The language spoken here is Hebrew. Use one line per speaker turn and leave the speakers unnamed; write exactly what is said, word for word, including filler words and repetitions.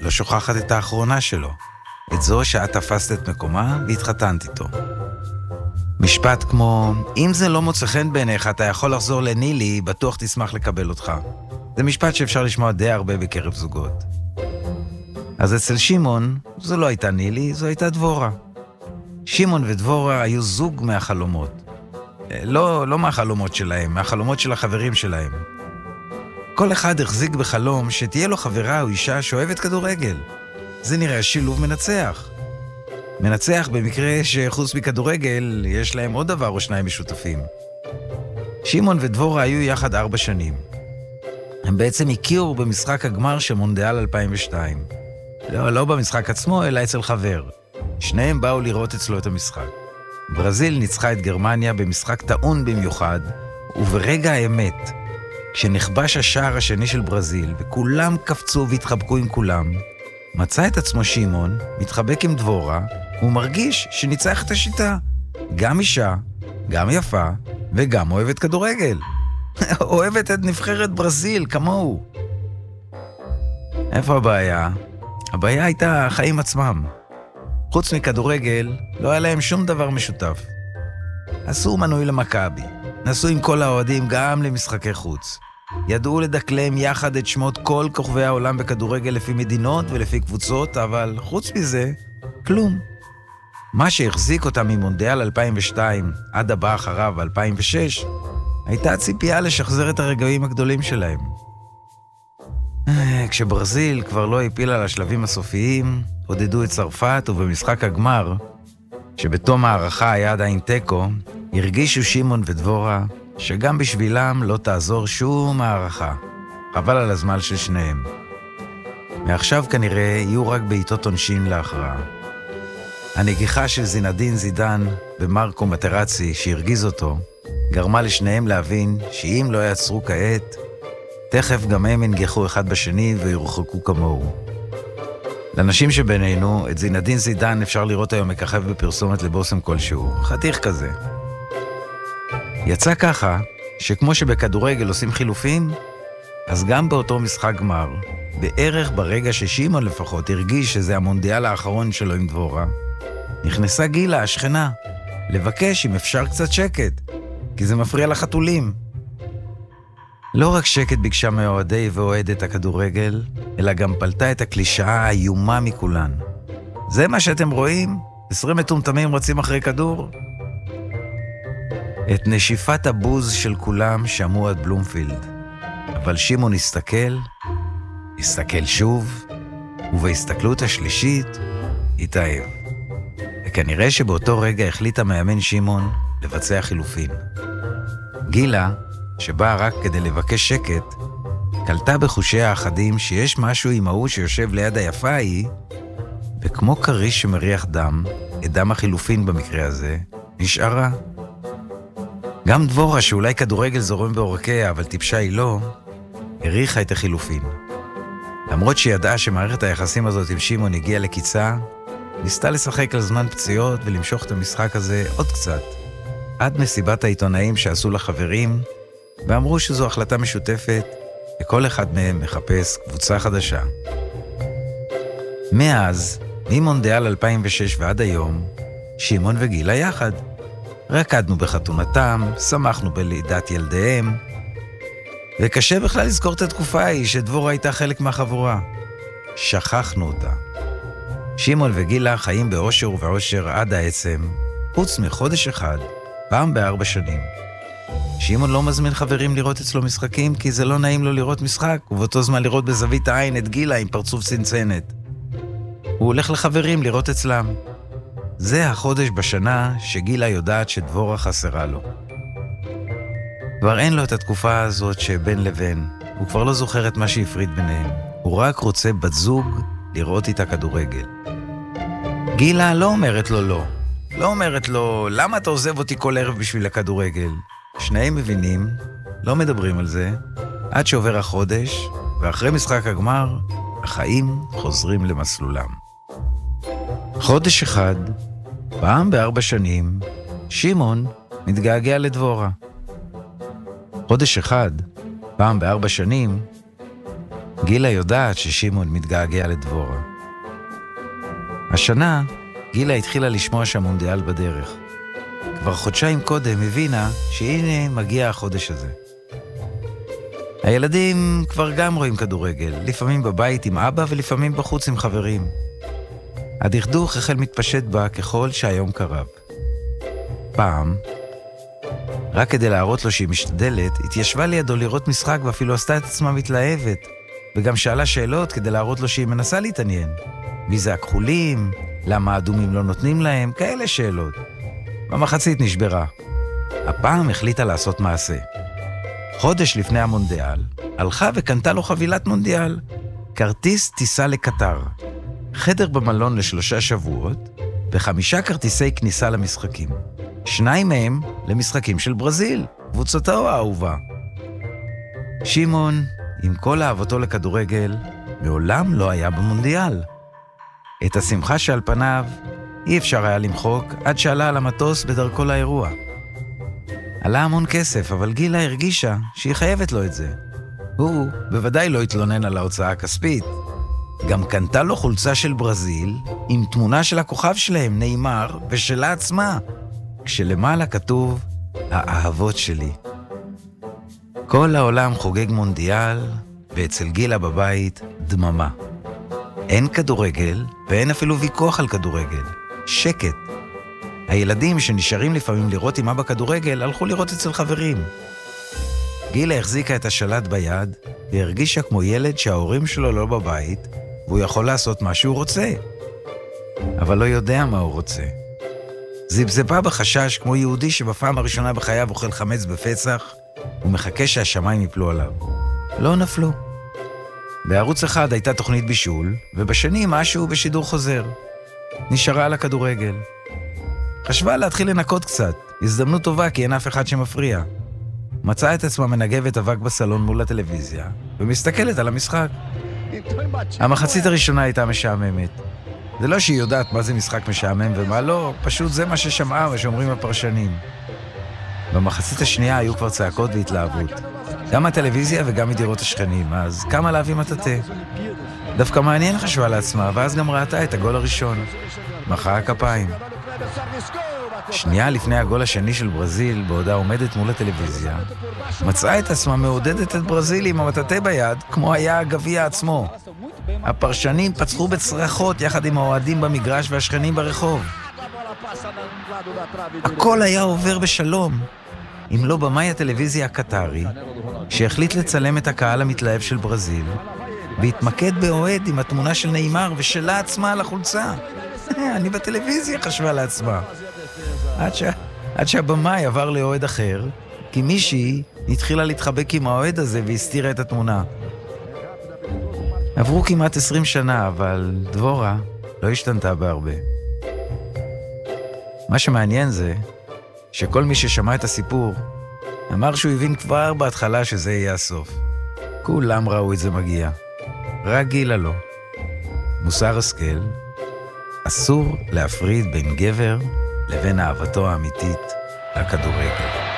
לא שוכחת את האחרונה שלו, את זו שאת תפסת את מקומה והתחתנת איתו. משפט כמו, אם זה לא מוצא חן בעיניך, אתה יכול לחזור לנילי, בטוח תשמח לקבל אותך. זה משפט שאפשר לשמוע די הרבה בקרב זוגות. אז אצל שמעון, זו לא הייתה נילי, זו הייתה דבורה. שמעון ודבורה היו זוג מהחלומות. לא, לא מהחלומות שלהם, מהחלומות של החברים שלהם. כל אחד החזיק בחלום שתהיה לו חברה או אישה שאוהבת כדורגל. זה נראה שילוב מנצח. מנצח במקרה שחוץ מכדורגל יש להם עוד דבר או שניים משותפים. שמעון ודבורה היו יחד ארבע שנים. הם בעצם הכירו במשחק הגמר של מונדיאל אלפיים ושתיים. לא, לא במשחק עצמו, אלא אצל חבר. שניהם באו לראות אצלו את המשחק. ברזיל ניצחה את גרמניה במשחק טעון במיוחד, וברגע האמת, כשנכבש השער השני של ברזיל, וכולם קפצו והתחבקו עם כולם, מצא את עצמו שמעון, מתחבק עם דבורה, ומרגיש שניצח את השיטה. גם אישה, גם יפה, וגם אוהבת כדורגל. אוהבת את נבחרת ברזיל, כמוהו. איפה הבעיה? הבעיה הייתה החיים עצמם. חוץ מכדורגל, לא היה להם שום דבר משותף. עשו מנוי למכבי, נסעו עם כל האוהדים גם למשחקי חוץ. ידעו לדקלם יחד את שמות כל כוכבי העולם בכדורגל לפי מדינות ולפי קבוצות, אבל חוץ מזה, כלום. מה שהחזיק אותם ממונדיאל אלפיים ושתיים עד הבא אחריו אלפיים ושש, הייתה ציפייה לשחזר את הרגעים הגדולים שלהם. כשברזיל כבר לא הפילה לשלבים הסופיים, עודדו את צרפת, ובמשחק הגמר, שבתום הערכה היה עדיין טקו, הרגישו שמעון ודבורה שגם בשבילם לא תעזור שום הערכה. חבל על הזמן של שניהם. מעכשיו כנראה יהיו רק בעיתות עונשין להכרעה. הנגיחה של זינדין זידן ומרקו מטרצי שהרגיז אותו, גרמה לשניהם להבין שאם לא יעצרו כעת, תכף גם הם ינגחו אחד בשני וירוחקו כמוהו. לאנשים שבינינו, את זינדין זידן אפשר לראות היום מככב בפרסומת לבושם כלשהו, חתיך כזה. יצא ככה שכמו שבכדורגל עושים חילופים, אז גם באותו משחק גמר, בערך ברגע ששמעון לפחות הרגיש שזה המונדיאל האחרון שלו עם דבורה, נכנסה גילה, השכנה, לבקש אם אפשר קצת שקט, כי זה מפריע לחתולים. לא רק שקט ביקשה מאוהדי ואוהדת הכדורגל, אלא גם פלטה את הקלישאה האיומה מכולן. זה מה שאתם רואים? עשרים מטומטמים רצים אחרי כדור? את נשיפת הבוז של כולם שמעו עד בלומפילד. אבל שמעון הסתכל, הסתכל שוב, ובהסתכלות השלישית התאהב. וכנראה שבאותו רגע החליט המאמן שמעון לבצע חילופין. גילה, שבאה רק כדי לבקש שקט, קלטה בחושי האחדים שיש משהו עם ההוא שיושב ליד היפה ההיא, וכמו קריש שמריח דם, את דם החילופין במקרה הזה, נשארה. גם דבורה, שאולי כדורגל זורם בעורקיה, אבל טיפשה היא לא, הריחה את החילופין. למרות שהיא ידעה שמערכת היחסים הזאת עם שמעון הגיעה לקיצה, ניסתה לשחק על זמן פציעות ולמשוך את המשחק הזה עוד קצת, עד מסיבת העיתונאים שעשו לחברים, ואמרו שזו החלטה משותפת, וכל אחד מהם מחפש קבוצה חדשה. מאז, ממונדיאל אלפיים ושש ועד היום, שמעון וגילה יחד. רקדנו בחתונתם, שמחנו בלידת ילדיהם, וקשה בכלל לזכור את התקופה ההיא שדבורה הייתה חלק מהחבורה. שכחנו אותה. שמעון וגילה חיים באושר ובאושר עד העצם, חוץ מחודש אחד, פעם בארבע שנים. שמעון לא מזמין חברים לראות אצלו משחקים, כי זה לא נעים לו לראות משחק, ובאותו זמן לראות בזווית העין את גילה עם פרצוף צנצנת. הוא הולך לחברים לראות אצלם. זה החודש בשנה שגילה יודעת שדבורה חסרה לו. כבר אין לו את התקופה הזאת שבין לבין, הוא כבר לא זוכר את מה שהפריד ביניהם. הוא רק רוצה בת זוג לראות איתה כדורגל. גילה לא אומרת לו לא. לא אומרת לו, למה אתה עוזב אותי כל ערב בשביל הכדורגל? שניהם מבינים, לא מדברים על זה, עד שעובר החודש, ואחרי משחק הגמר, החיים חוזרים למסלולם. חודש אחד, פעם בארבע שנים, שמעון מתגעגע לדבורה. חודש אחד, פעם בארבע שנים, גילה יודעת ששימון מתגעגע לדבורה. השנה, גילה התחילה לשמוע שהמונדיאל בדרך. כבר חודשיים קודם הבינה שהנה מגיע החודש הזה. הילדים כבר גם רואים כדורגל, לפעמים בבית עם אבא ולפעמים בחוץ עם חברים. הדכדוך החל מתפשט בה ככל שהיום קרב. פעם, רק כדי להראות לו שהיא משתדלת, התיישבה לידו לראות משחק ואפילו עשתה את עצמה מתלהבת, וגם שאלה שאלות כדי להראות לו שהיא מנסה להתעניין. מי זה הכחולים? למה האדומים לא נותנים להם? כאלה שאלות. במחצית נשברה. הפעם החליטה לעשות מעשה. חודש לפני המונדיאל, הלכה וקנתה לו חבילת מונדיאל. כרטיס טיסה לקטר. חדר במלון לשלושה שבועות, וחמישה כרטיסי כניסה למשחקים. שניים מהם למשחקים של ברזיל, קבוצתו האהובה. שימון, עם כל אהבתו לכדורגל, מעולם לא היה במונדיאל. את השמחה שעל פניו אי אפשר היה למחוק עד שעלה על המטוס בדרכו לאירוע. עלה המון כסף, אבל גילה הרגישה שהיא חייבת לו את זה. הוא בוודאי לא התלונן על ההוצאה הכספית. גם קנתה לו חולצה של ברזיל עם תמונה של הכוכב שלהם, ניימר, ושלה עצמה, כשלמעלה כתוב האהבות שלי. כל העולם חוגג מונדיאל, ואצל גילה בבית דממה. אין כדורגל, ואין אפילו ויכוח על כדורגל. שקט. הילדים שנשארים לפעמים לראות עם אבא כדורגל, הלכו לראות אצל חברים. גילה החזיקה את השלט ביד, והרגישה כמו ילד שההורים שלו לא בבית, והוא יכול לעשות מה שהוא רוצה. אבל לא יודע מה הוא רוצה. זיבזבה בחשש כמו יהודי שבפעם הראשונה בחייו אוכל חמץ בפסח, ומחכה שהשמיים יפלו עליו. לא נפלו. בערוץ אחד הייתה תוכנית בישול, ובשני משהו בשידור חוזר. נשארה על הכדורגל. חשבה להתחיל לנקות קצת, הזדמנות טובה כי אין אף אחד שמפריע. מצאה את עצמה מנגבת אבק בסלון מול הטלוויזיה, ומסתכלת על המשחק. המחצית הראשונה הייתה משעממת. זה לא שהיא יודעת מה זה משחק משעמם ומה לא, פשוט זה מה ששמעה ושאומרים הפרשנים. במחצית השנייה היו כבר צעקות והתלהבות. גם הטלוויזיה וגם מדירות השכנים, אז כמה להביא מטאטה. דווקא מעניין חשבה לעצמה, ואז גם ראתה את הגול הראשון. מחאה כפיים. שנייה לפני הגול השני של ברזיל, בעודה עומדת מול הטלוויזיה, מצאה את עצמה מעודדת את ברזיל עם המטאטה ביד, כמו היה הגביע עצמו. הפרשנים פצחו בצרחות יחד עם האוהדים במגרש והשכנים ברחוב. הכל היה עובר בשלום, אם לא במאי הטלוויזיה הקטרי, שהחליט לצלם את הקהל המתלהב של ברזיל, והתמקד באוהד עם התמונה של ניימר ושלה עצמה על החולצה. אני בטלוויזיה, חשבה לעצמה. עד, ש... עד שהבמאי עבר לאוהד אחר, כי מישהי התחילה להתחבק עם האוהד הזה והסתירה את התמונה. עברו כמעט עשרים שנה, אבל דבורה לא השתנתה בהרבה. מה שמעניין זה שכל מי ששמע את הסיפור אמר שהוא הבין כבר בהתחלה שזה יהיה הסוף. כולם ראו את זה מגיע. רק גילה לא. מוסר השכל, אסור להפריד בין גבר לבין אהבתו האמיתית לכדורגל.